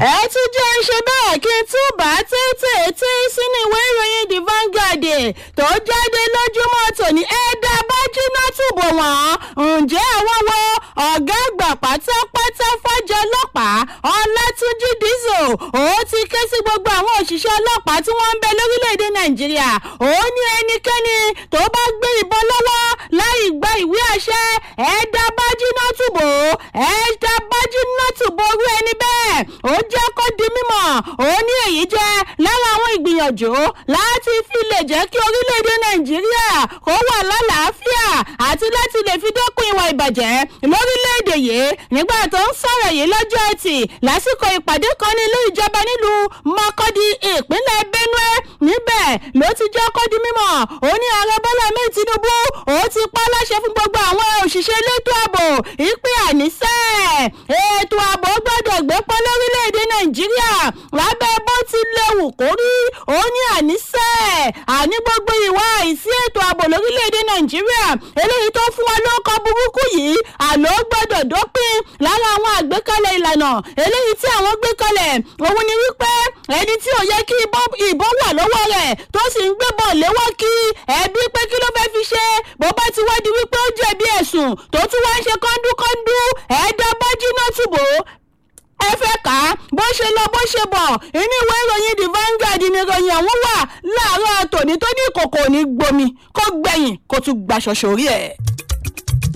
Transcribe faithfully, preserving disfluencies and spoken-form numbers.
ẹ tún jẹ́ ń ṣe bẹ́ẹ̀ kí n tún bá tètè tí sínú ìwé ìròyìn The Vanguard tó jáde lójúmọ́ tòní ẹ̀dá bájúná túbọ̀ wọ́n ǹjẹ́ àwọn wo ọ̀gá àgbà pátápátá fọ́jọ́ ọlọ́pàá Ọlátúnjí Dìísò ó ti ké sí gbogbo àwọn òṣìṣẹ́ ọlọ́pàá tí wọ́n ń bẹ lórílẹ̀‐èdè Nàìjíríà ó ní ẹnikẹ́ni tó bá gbé ìbọn lọ́wọ́ láì gba ìwé àṣẹ ẹ̀dá bájúná túbọ̀ ẹ̀dá bájúná túbọ̀ orú ẹni bẹ́ẹ̀ ó jẹ́ kó di mímọ̀ ó ní èyí jẹ́ lára àwọn ìgbìyànjú láti fi lè jẹ́ kí orílẹ̀-èdè Nàìjíríà kó wà lálàáfíà àti láti lè fi dẹ́kun ìwà ìbàjẹ́ lórílẹ̀-èdè yìí nígbà tó ń sọ̀rọ̀ yìí lọ́jọ́ Ẹtì lásìkò ìpàdé kan ní ilé ìjọba nílùú Makurdi ìpínlẹ̀ Benue níbẹ̀ ló ti jẹ́ kó di mímọ̀ ó ní ààrẹ Bọ́lá Ahmed Tinubu ó ti pa láṣẹ fún gbogbo àwọn òṣìṣẹ́ elétò ààbò ìpè àníṣe ètò ààbò gbọ́dọ̀ gbé pọ́ lórílẹ̀-èdè Nàìjíríà lábẹ́ bó ti léwu kó rí ó ní àníṣe àní gbogbo ìwà àìsí ètò ààbò lórílẹ̀-èdè Nàìjíríà eléyìí tó fún wa lóko burúkú yìí àlọ́ gbọ́dọ̀ dópin lára àwọn àgbékalẹ̀ ìlànà eléyìí tí àwọn gbé kalẹ̀ òun ni wípé ẹni tí ò yẹ kí ìbọn wà lọ́wọ́ rẹ̀ tó sì ń gbébọn léwọ́ kí ẹbí pé kí ló fẹ́ fi ṣe bó bá ti wá di wípé ó jẹ̀bi ẹ̀sùn tó tún wá ń ṣe kọ́ńdúkọ́ńdú ẹ̀ẹ́dá bájínà túbọ̀ ẹ fẹ́ kà á bó ṣe lọ bó ṣe bọ̀ inú ìwé ìròyìn The Vanguard ni ìròyìn ọ̀hún wà láàárọ̀ tòní tó ní ìkòkò ní gbomi kó gbẹ̀yìn kó tún gbaṣọ sórí ẹ̀.